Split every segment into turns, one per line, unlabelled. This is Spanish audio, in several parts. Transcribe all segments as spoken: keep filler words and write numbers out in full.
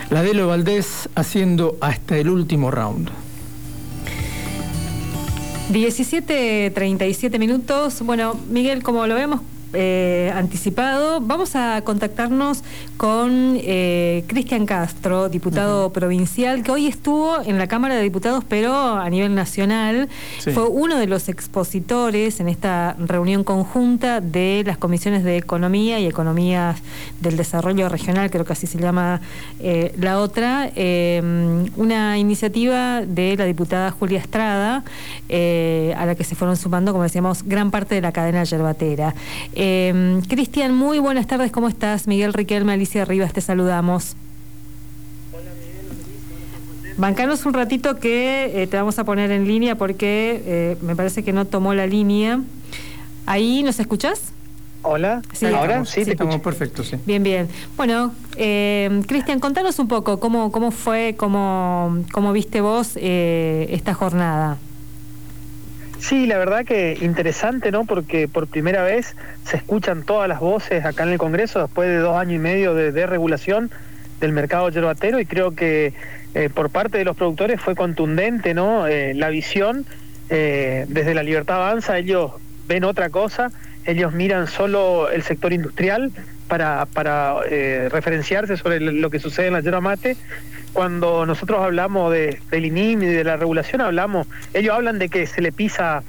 La Delo Valdés haciendo hasta el último round.
diecisiete treinta y siete minutos. Bueno, Miguel, como lo vemos Eh, anticipado, vamos a contactarnos con eh, Cristian Castro, diputado uh-huh. provincial, que hoy estuvo en la Cámara de Diputados, pero a nivel nacional. Sí. Fue uno de los expositores en esta reunión conjunta de las comisiones de Economía y Economía del Desarrollo Regional, creo que así se llama eh, la otra, eh, una iniciativa de la diputada Julia Estrada, eh, a la que se fueron sumando, como decíamos, gran parte de la cadena yerbatera. Eh, Cristian, muy buenas tardes, ¿cómo estás? Miguel Riquelme, Alicia Rivas, te saludamos.
Hola Miguel,
Bancanos un ratito que eh, te vamos a poner en línea porque eh, me parece que no tomó la línea. ¿Ahí nos escuchás?
Hola,
sí,
ahora
sí,
sí,
estamos perfectos, sí.
Bien, bien. Bueno, eh, Cristian, contanos un poco cómo, cómo fue, cómo, cómo viste vos eh, esta jornada.
Sí, la verdad que interesante, ¿no? Porque por primera vez se escuchan todas las voces acá en el Congreso después de dos años y medio de desregulación del mercado yerbatero, y creo que eh, por parte de los productores fue contundente, ¿no? Eh, la visión, eh, desde La Libertad Avanza, ellos ven otra cosa, ellos miran solo el sector industrial para, para eh, referenciarse sobre lo que sucede en la yerba mate. Cuando nosotros hablamos de, del I N I M y de la regulación, hablamos, ellos hablan de que se le pisa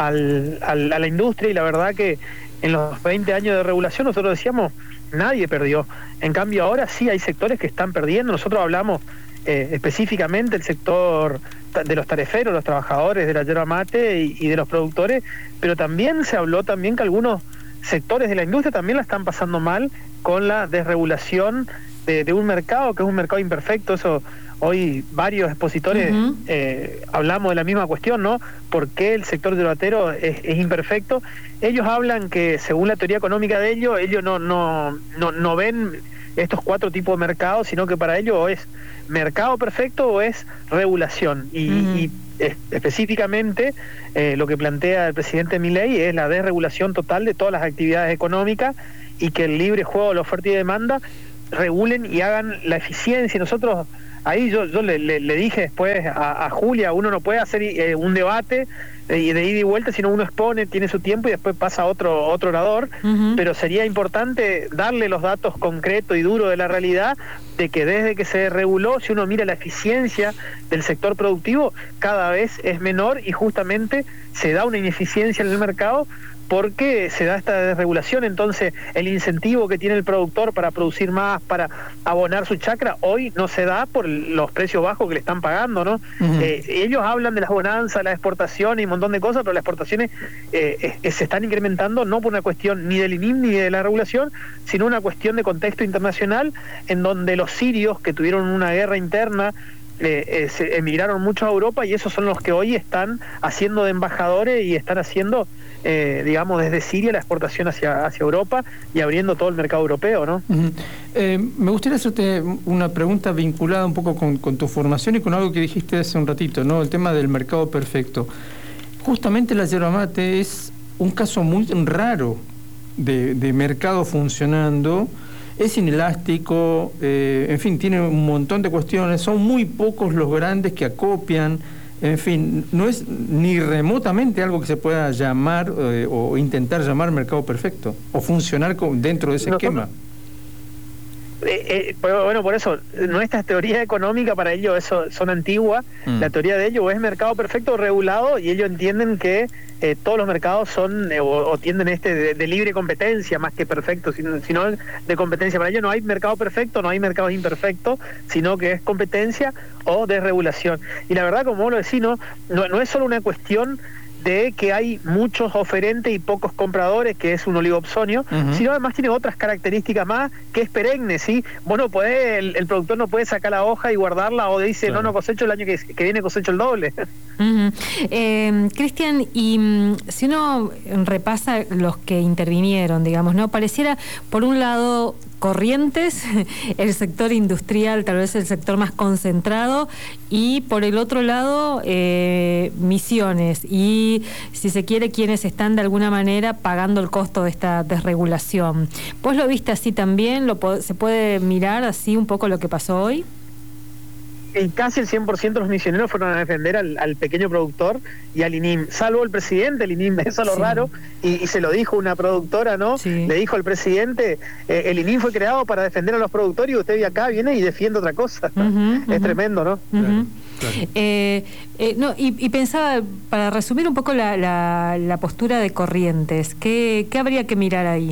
al, al, a la industria, y la verdad que en los veinte años de regulación nosotros decíamos, nadie perdió. En cambio ahora sí hay sectores que están perdiendo. Nosotros hablamos eh, específicamente del sector de los tareferos, los trabajadores de la yerba mate y, y de los productores, pero también se habló también que algunos sectores de la industria también la están pasando mal con la desregulación De, de un mercado que es un mercado imperfecto. Eso hoy varios expositores uh-huh. eh, hablamos de la misma cuestión, ¿no? ¿Por qué el sector yerbatero es, es imperfecto? Ellos hablan que según la teoría económica de ellos, ellos no, no, no, no ven estos cuatro tipos de mercados, sino que para ellos o es mercado perfecto o es regulación. Y, uh-huh. y es, específicamente eh, lo que plantea el presidente Milei es la desregulación total de todas las actividades económicas, y que el libre juego de la oferta y demanda regulen y hagan la eficiencia. Nosotros ahí yo, yo le, le, le dije después a, a Julia, uno no puede hacer eh, un debate de, de ida y vuelta, sino uno expone, tiene su tiempo y después pasa otro otro orador, uh-huh. pero sería importante darle los datos concretos y duros de la realidad, de que desde que se reguló, si uno mira la eficiencia del sector productivo, cada vez es menor, y justamente se da una ineficiencia en el mercado porque se da esta desregulación. Entonces el incentivo que tiene el productor para producir más, para abonar su chacra, hoy no se da por los precios bajos que le están pagando, ¿no? Uh-huh. Eh, ellos hablan de las bonanzas, la exportación y un montón de cosas, pero las exportaciones eh, eh, se están incrementando no por una cuestión ni del I N I M ni de la regulación, sino una cuestión de contexto internacional, en donde los sirios que tuvieron una guerra interna Eh, eh, se emigraron mucho a Europa, y esos son los que hoy están haciendo de embajadores y están haciendo, eh, digamos, desde Siria la exportación hacia, hacia Europa y abriendo todo el mercado europeo, ¿no?
Uh-huh. Eh, me gustaría hacerte una pregunta vinculada un poco con, con tu formación y con algo que dijiste hace un ratito, ¿no? El tema del mercado perfecto. Justamente la yerba mate es un caso muy raro de, de mercado funcionando. Es inelástico, eh, en fin, tiene un montón de cuestiones, son muy pocos los grandes que acopian, en fin, no es ni remotamente algo que se pueda llamar eh, o intentar llamar mercado perfecto, o funcionar con, dentro de ese no, esquema.
Eh, eh, bueno, por eso, nuestras teorías económicas para ellos eso, son antiguas. Mm. La teoría de ellos o es mercado perfecto o regulado, y ellos entienden que eh, todos los mercados son eh, o, o tienden este de, de libre competencia más que perfecto, sino, sino de competencia. Para ellos no hay mercado perfecto, no hay mercados imperfectos, sino que es competencia o desregulación. Y la verdad, como vos lo decís, no, no, no es solo una cuestión de que hay muchos oferentes y pocos compradores, que es un oligopsonio, uh-huh. sino además tiene otras características más, que es perenne, ¿sí? Vos no podés, el, el productor no puede sacar la hoja y guardarla, o dice, claro, no, no cosecho el año que, que viene, cosecho el doble.
Uh-huh. eh, Cristian, y um, si uno repasa los que intervinieron, digamos, ¿no? Pareciera, por un lado, Corrientes, el sector industrial, tal vez el sector más concentrado, y por el otro lado, eh, Misiones, y si se quiere, quienes están de alguna manera pagando el costo de esta desregulación. ¿Vos lo viste así también? ¿Lo ¿Se puede mirar así un poco lo que pasó hoy?
y casi el cien por ciento de los misioneros fueron a defender al, al pequeño productor y al I N I M, salvo el presidente. El I N I M, eso es lo
sí. raro,
y, y se lo dijo una productora, ¿no?
Sí.
Le dijo al presidente, eh, el I N I M fue creado para defender a los productores y usted acá viene y defiende otra cosa.
Uh-huh,
es
uh-huh.
tremendo, ¿no?
Uh-huh.
Claro, claro.
Eh, eh, no, y, y pensaba, para resumir un poco la, la, la postura de Corrientes, ¿qué, qué habría que mirar ahí?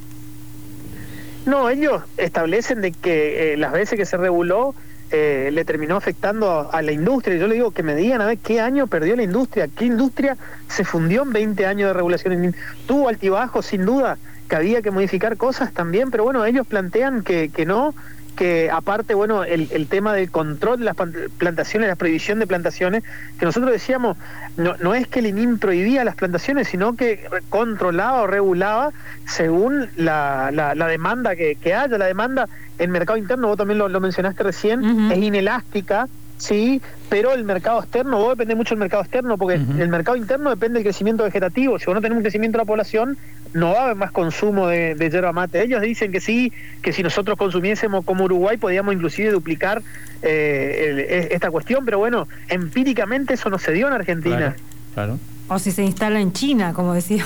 No, ellos establecen de que eh, las veces que se reguló eh, le terminó afectando a, a la industria. Yo le digo que me digan a ver qué año perdió la industria, qué industria se fundió en veinte años de regulación. Tuvo altibajos, sin duda, que había que modificar cosas también, pero bueno, ellos plantean que, que no, que aparte, bueno, el, el tema del control de las plantaciones, la prohibición de plantaciones, que nosotros decíamos, no, no es que el I N I M prohibía las plantaciones, sino que controlaba o regulaba según la, la, la demanda que, que haya. La demanda en el mercado interno, vos también lo, lo mencionaste recién, uh-huh. es inelástica, sí, pero el mercado externo, vos depende mucho del mercado externo, porque uh-huh. el mercado interno depende del crecimiento vegetativo. Si vos no tenés un crecimiento de la población, no va a haber más consumo de, de yerba mate. Ellos dicen que sí, que si nosotros consumiésemos como Uruguay, podíamos inclusive duplicar eh, el, esta cuestión, pero bueno, empíricamente eso no se dio en Argentina.
Claro, claro.
O si se instala en China, como decía.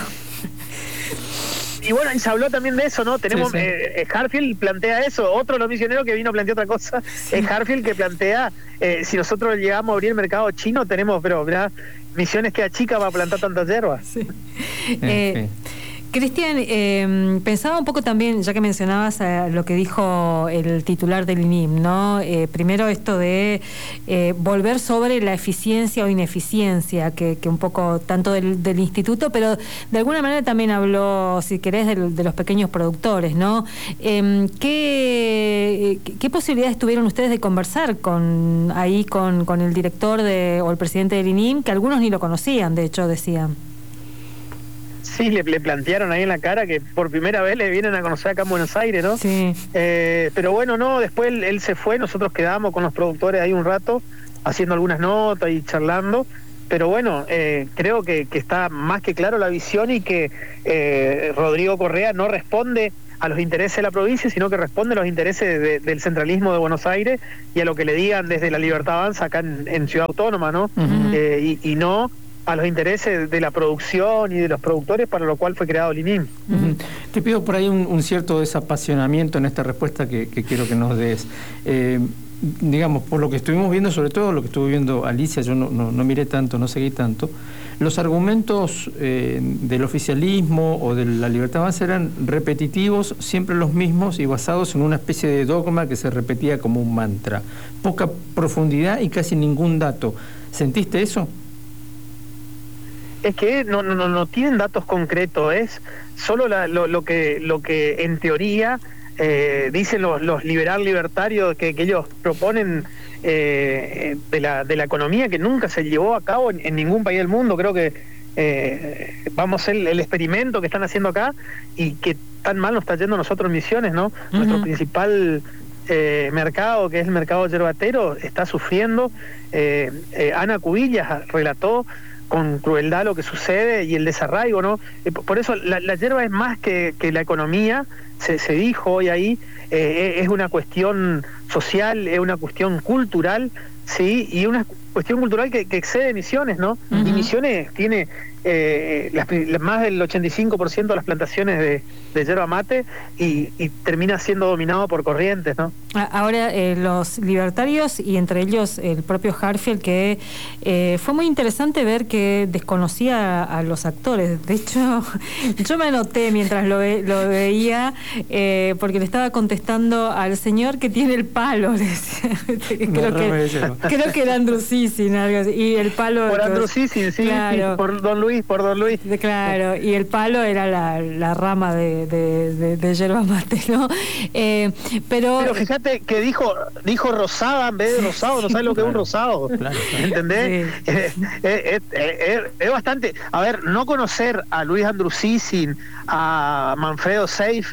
Y bueno, y se habló también de eso, ¿no? Tenemos, sí, sí. Eh, Harfield plantea eso, otro de los misioneros que vino plantea otra cosa, sí. es Harfield que plantea, eh, si nosotros llegamos a abrir el mercado chino, tenemos, pero mirá, misiones que achica para plantar tantas hierbas.
Sí. Eh, Cristian, eh, pensaba un poco también, ya que mencionabas eh, lo que dijo el titular del I N I M, ¿no? Eh, primero esto de eh, volver sobre la eficiencia o ineficiencia, que, que un poco tanto del, del instituto, pero de alguna manera también habló, si querés, de, de los pequeños productores, ¿no? Eh, ¿qué, ¿Qué posibilidades tuvieron ustedes de conversar con ahí con, con el director de, o el presidente del I N I M, que algunos ni lo conocían, de hecho, decían?
Sí, le, le plantearon ahí en la cara que por primera vez le vienen a conocer acá en Buenos Aires, ¿no?
Sí.
Eh, pero bueno, no, después él, él se fue, nosotros quedamos con los productores ahí un rato, haciendo algunas notas y charlando, pero bueno, eh, creo que, que está más que claro la visión y que eh, Rodrigo Correa no responde a los intereses de la provincia, sino que responde a los intereses de, del centralismo de Buenos Aires y a lo que le digan desde la Libertad Avanza acá en, en Ciudad Autónoma, ¿no? Uh-huh. eh, y, y no a los intereses de la producción y de los productores, para lo cual fue creado el I N I M.
Uh-huh. Te pido por ahí un, un cierto desapasionamiento en esta respuesta que, que quiero que nos des. Eh, digamos, por lo que estuvimos viendo, sobre todo lo que estuvo viendo Alicia, yo no, no, no miré tanto, no seguí tanto, los argumentos eh, del oficialismo o de la Libertad Avanza eran repetitivos, siempre los mismos y basados en una especie de dogma que se repetía como un mantra. Poca profundidad y casi ningún dato. ¿Sentiste eso?
Es que no, no, no tienen datos concretos, es solo la, lo, lo que lo que en teoría eh, dicen los, los liberal libertarios que, que ellos proponen eh, de la de la economía, que nunca se llevó a cabo en, en ningún país del mundo. Creo que eh, vamos a hacer el, el experimento que están haciendo acá y que tan mal nos está yendo a nosotros en Misiones, ¿no? Uh-huh. Nuestro principal eh, mercado, que es el mercado yerbatero, está sufriendo. Eh, eh, Ana Cubillas relató con crueldad lo que sucede y el desarraigo, ¿no? Por eso la, la yerba es más que, que la economía, se, se dijo hoy ahí, eh, es una cuestión social, es una cuestión cultural, sí, y una cuestión cultural que, que excede Misiones, ¿no? Uh-huh. Y Misiones tiene eh, las, más del ochenta y cinco por ciento de las plantaciones de, de yerba mate y, y termina siendo dominado por Corrientes, ¿no?
Ahora, eh, los libertarios y entre ellos el propio Harfield, que eh, fue muy interesante ver que desconocía a, a los actores. De hecho, yo me anoté mientras lo, ve, lo veía, eh, porque le estaba contestando al señor que tiene el palo. Le decía, creo, que, creo que era Andrusisin, algo así. Y el palo.
Por Andrusisin, sí, claro. sí, por Don Luis, por Don Luis.
Claro, y el palo era la, la rama de, de, de, de yerba mate, ¿no? Eh, pero.
Pero fíjate que dijo dijo rosada en vez de rosado, no sabes lo que es un rosado, claro, ¿entendés? Sí. Es, es, es, es bastante, a ver, no conocer a Luis Andrusisin, a Manfredo Seifer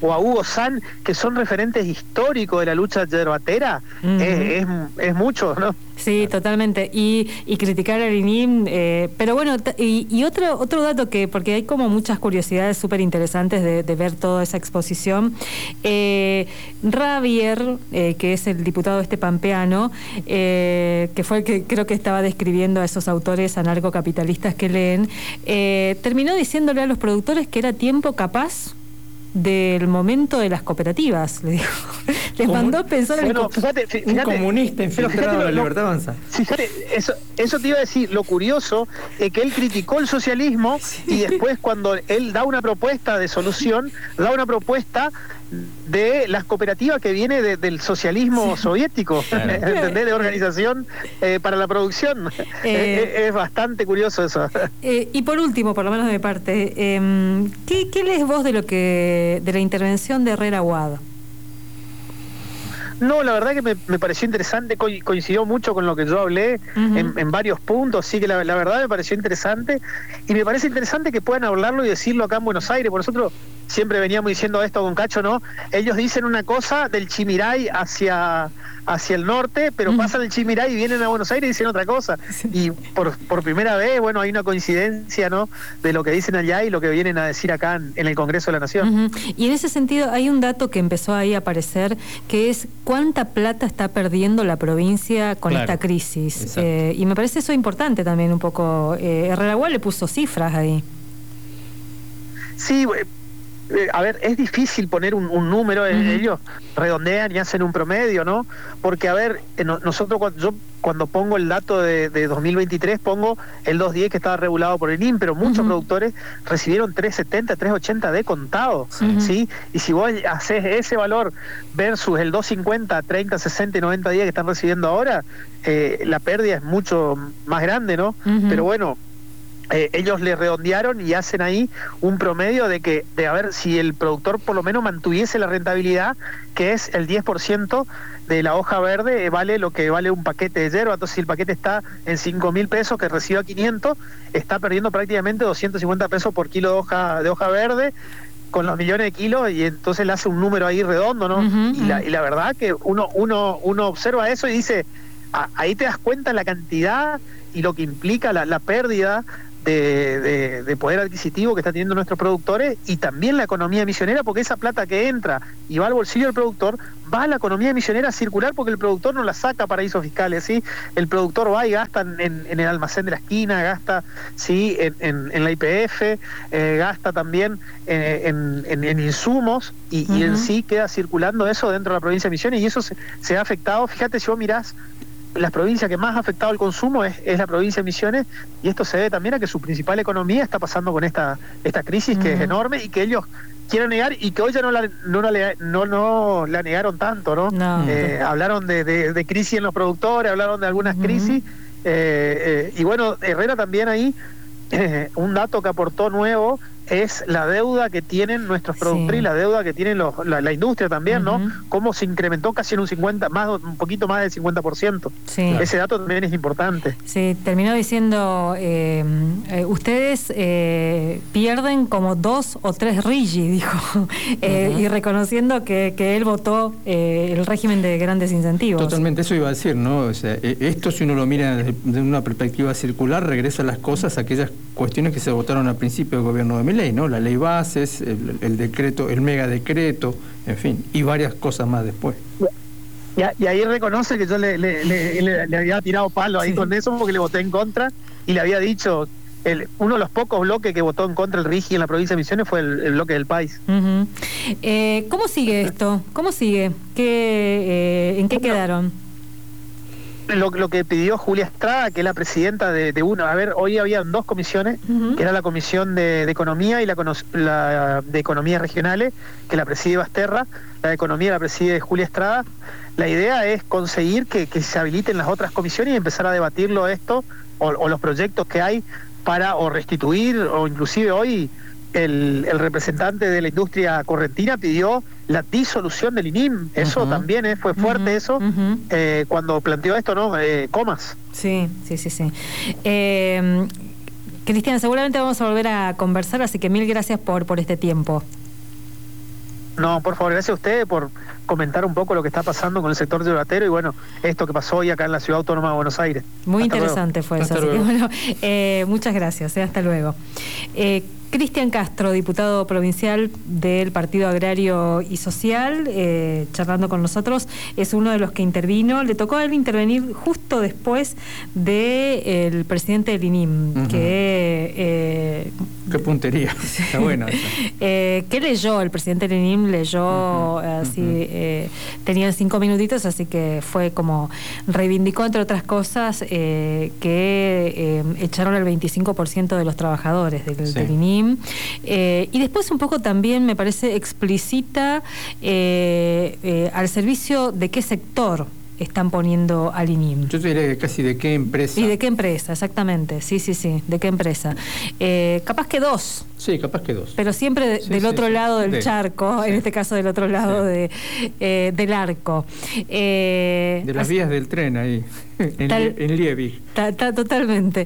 o a Hugo San, que son referentes históricos de la lucha yerbatera, uh-huh. es, es, es mucho, ¿no?
Sí, totalmente. Y, y criticar al I N I M, eh, pero bueno, y, y otro otro dato que, porque hay como muchas curiosidades súper interesantes de, de ver toda esa exposición. Eh, Ravier, eh, que es el diputado este pampeano, eh, que fue el que creo que estaba describiendo a esos autores anarcocapitalistas que leen, eh, terminó diciéndole a los productores que era tiempo capaz del momento de las cooperativas, le dijo. Les mandó a pensar en
bueno,
el
fíjate, fíjate,
un comunista infiltrado en la libertad avanza.
Fíjate, eso, eso te iba a decir, lo curioso es que él criticó el socialismo sí. y después cuando él da una propuesta de solución, da una propuesta de las cooperativas que viene de, del socialismo sí. soviético, claro. ¿entendés? De organización eh, para la producción. Eh, es, es bastante curioso eso.
Eh, y por último, por lo menos de mi parte, eh, ¿qué, qué lees vos de lo que de la intervención de Herrera Wad?
No, la verdad que me, me pareció interesante, co coincidió mucho con lo que yo hablé uh-huh. en, en varios puntos, sí que la, la verdad me pareció interesante y me parece interesante que puedan hablarlo y decirlo acá en Buenos Aires, por nosotros siempre veníamos diciendo esto con Cacho, ¿no? Ellos dicen una cosa del Chimiray hacia, hacia el norte, pero uh-huh. pasan el Chimiray y vienen a Buenos Aires y dicen otra cosa. Sí. Y por, por primera vez, bueno, hay una coincidencia, ¿no? De lo que dicen allá y lo que vienen a decir acá en, en el Congreso de la Nación.
Uh-huh. Y en ese sentido hay un dato que empezó ahí a aparecer, que es cuánta plata está perdiendo la provincia con claro. esta crisis. Eh, y me parece eso importante también un poco. Eh, Herrera Wad le puso cifras ahí.
Sí, Eh, a ver, es difícil poner un, un número, uh-huh. ellos redondean y hacen un promedio, ¿no? Porque, a ver, eh, no, nosotros, cuando, yo cuando pongo el dato de, de dos mil veintitrés, pongo el dos diez que estaba regulado por el I N I M, pero muchos uh-huh. productores recibieron tres setenta, tres ochenta de contado, uh-huh. ¿sí? Y si vos haces ese valor versus el dos cincuenta, treinta, sesenta y noventa días que están recibiendo ahora, eh, la pérdida es mucho más grande, ¿no? Uh-huh. Pero bueno, Eh, ellos le redondearon y hacen ahí un promedio de que, de a ver, si el productor por lo menos mantuviese la rentabilidad, que es el diez por ciento de la hoja verde, eh, vale lo que vale un paquete de yerba. Entonces, si el paquete está en cinco mil pesos, que reciba quinientos, está perdiendo prácticamente doscientos cincuenta pesos por kilo de hoja, de hoja verde, con los millones de kilos, y entonces le hace un número ahí redondo, ¿no? Uh-huh, y, la, y la verdad que uno, uno, uno observa eso y dice, a, ahí te das cuenta la cantidad y lo que implica la, la pérdida De, de, de poder adquisitivo que están teniendo nuestros productores, y también la economía misionera, porque esa plata que entra y va al bolsillo del productor, va a la economía misionera a circular, porque el productor no la saca a paraísos fiscales, ¿sí? El productor va y gasta en, en el almacén de la esquina, gasta, ¿sí? en, en, en la I P F, eh, gasta también eh, en, en, en insumos, y, uh-huh. y en sí queda circulando eso dentro de la provincia de Misiones, y eso se, se ha afectado. Fíjate, si vos mirás la provincia que más ha afectado el consumo es, es la provincia de Misiones, y esto se debe también a que su principal economía está pasando con esta esta crisis que uh-huh. es enorme, y que ellos quieren negar, y que hoy ya no la, no, la, no, no la negaron tanto, ¿no? no. Eh, hablaron de, de, de crisis en los productores, hablaron de algunas uh-huh. crisis, eh, eh, y bueno, Herrera también ahí, eh, un dato que aportó nuevo, es la deuda que tienen nuestros productores sí. y la deuda que tienen los, la, la industria también, uh-huh. ¿no? Cómo se incrementó casi en un cincuenta, más un poquito más del cincuenta por ciento. Sí. Ese dato también es importante.
Sí, terminó diciendo, eh, eh, ustedes eh, pierden como dos o tres Rigi, dijo, eh, uh-huh. y reconociendo que, que él votó eh, el régimen de grandes incentivos.
Totalmente, eso iba a decir, ¿no? O sea, esto, si uno lo mira desde, desde una perspectiva circular, regresa a las cosas, a aquellas cuestiones que se votaron al principio del gobierno de ley, ¿no? La ley bases, el, el decreto, el mega decreto, en fin, y varias cosas más después.
Y, y ahí reconoce que yo le, le, le, le, le había tirado palo ahí sí. con eso, porque le voté en contra, y le había dicho, el, uno de los pocos bloques que votó en contra el Rigi en la provincia de Misiones fue el, el bloque del país.
Uh-huh. eh, ¿Cómo sigue esto? ¿Cómo sigue? ¿Qué, eh, ¿En qué bueno, quedaron?
Lo, lo que pidió Julia Estrada, que es la presidenta de, de una, a ver, hoy habían dos comisiones, uh-huh. que era la comisión de, de economía y la, la de economía regionales, que la preside Basterra, la de economía la preside Julia Estrada. La idea es conseguir que, que se habiliten las otras comisiones y empezar a debatirlo esto, o, o los proyectos que hay para o restituir, o inclusive hoy el, el representante de la industria correntina pidió la disolución del I N I M. Eso uh-huh. también eh, fue fuerte uh-huh. eso, uh-huh. Eh, cuando planteó esto, ¿no? Eh, Comas.
Sí, sí, sí, sí. Eh, Cristian, seguramente vamos a volver a conversar, así que mil gracias por, por este tiempo.
No, por favor, gracias a ustedes por comentar un poco lo que está pasando con el sector yerbatero y bueno, esto que pasó hoy acá en la Ciudad Autónoma de Buenos Aires.
Muy
Hasta
interesante
luego.
fue eso,
Hasta
así que
luego.
bueno, eh, muchas gracias, eh, hasta luego. Eh, Cristian Castro, diputado provincial del Partido Agrario y Social, eh, charlando con nosotros, es uno de los que intervino. Le tocó a él intervenir justo después del presidente del I N I M, uh-huh. que... Eh,
Qué puntería, está bueno eso.
eh, ¿Qué leyó? El presidente del I N I M leyó, uh-huh. así, uh-huh. eh, tenían cinco minutitos, así que fue como, reivindicó, entre otras cosas, eh, que eh, echaron el veinticinco por ciento de los trabajadores del, sí. del I N I M. Eh, y después un poco también me parece explicita eh, eh, al servicio de qué sector están poniendo al I N I M.
Yo te diría que casi de qué empresa.
Y de qué empresa, exactamente, sí, sí, sí, de qué empresa. Eh, capaz que dos.
Sí, capaz que dos.
Pero siempre de,
sí,
del
sí,
otro
sí.
lado del
de,
charco,
sí.
en este caso del otro lado sí. de, eh, del arco.
Eh, de las así, vías del tren ahí, en, tal, en Liebig.
Ta, ta, totalmente.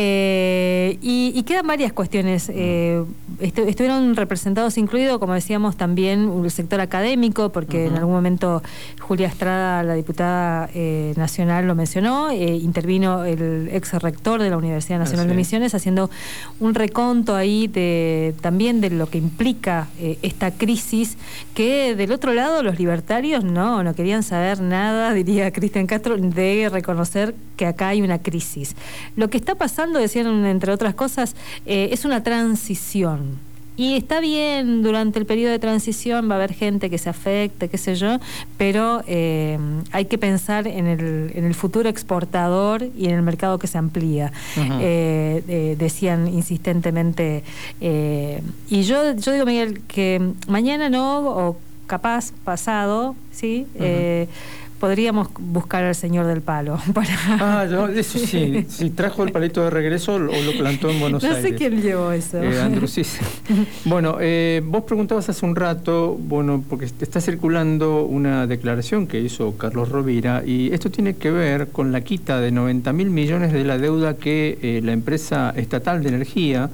Eh, y, y quedan varias cuestiones. Eh, estu estuvieron representados, incluido, como decíamos, también el sector académico, porque uh-huh. en algún momento Julia Estrada, la diputada eh, nacional, lo mencionó. Eh, intervino el ex rector de la Universidad Nacional ah, sí. de Misiones, haciendo un reconto ahí de también de lo que implica eh, esta crisis, que del otro lado los libertarios no, no querían saber nada, diría Cristian Castro, de reconocer que acá hay una crisis. Lo que está pasando, decían entre otras cosas, eh, es una transición. Y está bien, durante el periodo de transición va a haber gente que se afecte, qué sé yo, pero eh, hay que pensar en el, en el futuro exportador y en el mercado que se amplía. Uh-huh. eh, eh, decían insistentemente. Eh, y yo, yo digo, Miguel, que mañana no, o capaz pasado, ¿sí? Uh-huh. eh, podríamos buscar al señor del palo para...
Ah, yo, eso sí, si trajo el palito de regreso o lo plantó en Buenos
no
Aires.
No sé quién llevó eso.
Eh, Andrew, sí. Bueno, eh, vos preguntabas hace un rato, bueno, porque está circulando una declaración que hizo Carlos Rovira, y esto tiene que ver con la quita de noventa mil millones de la deuda que eh, la empresa estatal de energía,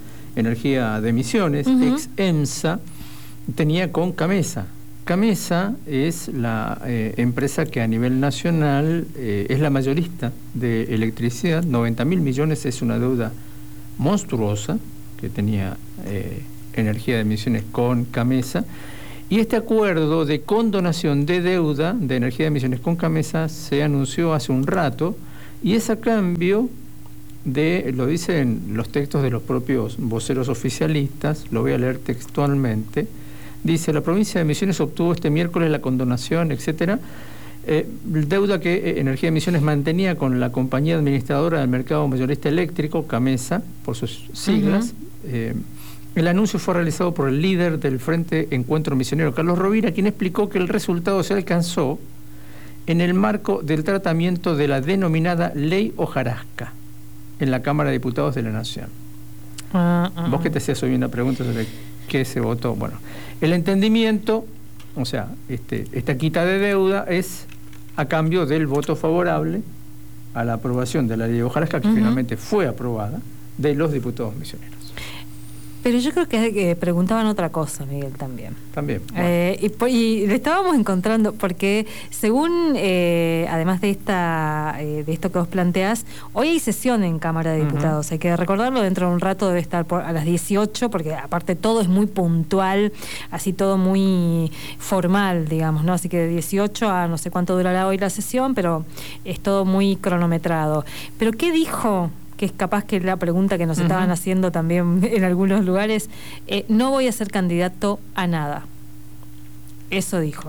energía de emisiones, uh-huh. ex EMSA, tenía con Camesa. Camesa es la eh, empresa que a nivel nacional eh, es la mayorista de electricidad. noventa mil millones es una deuda monstruosa que tenía eh, energía de emisiones con Camesa. Y este acuerdo de condonación de deuda de energía de emisiones con Camesa se anunció hace un rato, y es a cambio de, lo dicen los textos de los propios voceros oficialistas, lo voy a leer textualmente. Dice, la provincia de Misiones obtuvo este miércoles la condonación, etcétera, eh, deuda que eh, Energía de Misiones mantenía con la compañía administradora del mercado mayorista eléctrico, Camesa, por sus siglas. Uh-huh. eh, el anuncio fue realizado por el líder del Frente Encuentro Misionero, Carlos Rovira, quien explicó que el resultado se alcanzó en el marco del tratamiento de la denominada Ley Hojarasca en la Cámara de Diputados de la Nación. Uh-huh. Vos que te hacías hoy una pregunta sobre qué se votó. Bueno, el entendimiento, o sea, este, esta quita de deuda es a cambio del voto favorable a la aprobación de la ley de Hojarasca, que uh-huh. finalmente fue aprobada, de los diputados misioneros.
Pero yo creo que, que preguntaban otra cosa, Miguel, también.
También. Bueno.
Eh, y, y le estábamos encontrando, porque según, eh, además de esta eh, de esto que vos planteás, hoy hay sesión en Cámara de Diputados. Uh-huh. Hay que recordarlo, dentro de un rato debe estar por, a las dieciocho, porque aparte todo es muy puntual, así todo muy formal, digamos, ¿no? Así que de dieciocho a no sé cuánto durará hoy la sesión, pero es todo muy cronometrado. Pero ¿qué dijo? Que es capaz que la pregunta que nos uh-huh. estaban haciendo también en algunos lugares, eh, no voy a ser candidato a nada. Eso dijo.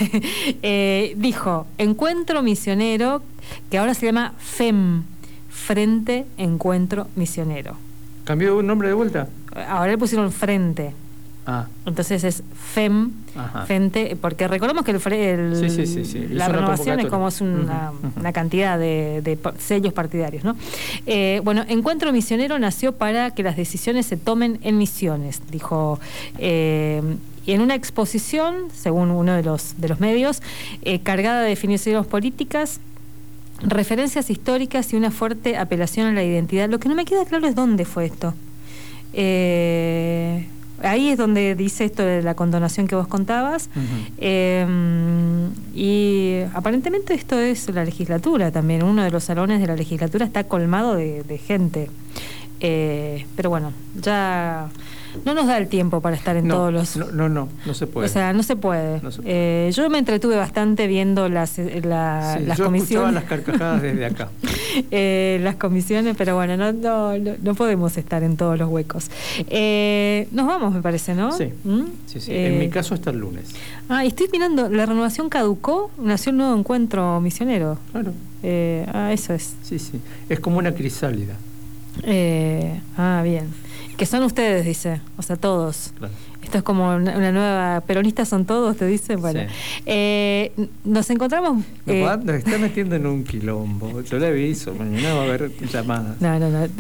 eh, dijo, Encuentro Misionero, que ahora se llama FEM, Frente Encuentro Misionero.
¿Cambió un nombre de vuelta?
Ahora le pusieron Frente.
Ah.
Entonces es FEM, Ajá. Frente, porque recordemos que el, el,
sí, sí, sí, sí.
la renovación es como es una, uh-huh, uh-huh. una cantidad de, de sellos partidarios, ¿no? Eh, bueno, Encuentro Misionero nació para que las decisiones se tomen en Misiones, dijo. Eh, y en una exposición, según uno de los, de los medios, eh, cargada de definiciones políticas, referencias históricas y una fuerte apelación a la identidad. Lo que no me queda claro es dónde fue esto. Eh... ahí es donde dice esto de la condonación que vos contabas. Uh-huh. eh, y aparentemente esto es la legislatura también. Uno de los salones de la legislatura está colmado de, de gente. Eh, pero bueno, ya no nos da el tiempo para estar en
no,
todos los...
No, no, no, no se puede.
O sea, no se puede.
No se puede.
Eh, yo me entretuve bastante viendo las, la,
sí,
las
yo
comisiones.
Las carcajadas desde acá.
eh, las comisiones, pero bueno, no, no, no, no podemos estar en todos los huecos. Eh, nos vamos, me parece, ¿no?
Sí,
¿Mm?
sí, sí.
Eh,
en mi caso hasta el lunes.
Ah, y estoy mirando, la renovación caducó, nació un nuevo encuentro misionero.
Claro.
Eh, ah, eso es.
Sí, sí. Es como una crisálida.
Eh, ah, bien. Que son ustedes, dice, o sea, todos.
Claro.
Esto es como una, una nueva... ¿Peronistas son todos, te dice? Bueno, sí. eh, nos encontramos...
No,
eh,
nos está metiendo en un quilombo. Yo le aviso, mañana va a haber llamadas.
No, no, no.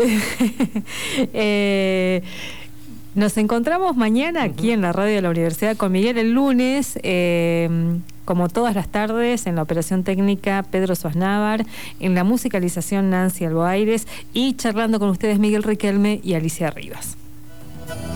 eh, nos encontramos mañana aquí uh-huh. en la radio de la Universidad con Miguel el lunes, eh, como todas las tardes, en la operación técnica Pedro Suaznávar, en la musicalización Nancy Alboaires y charlando con ustedes Miguel Riquelme y Alicia Rivas.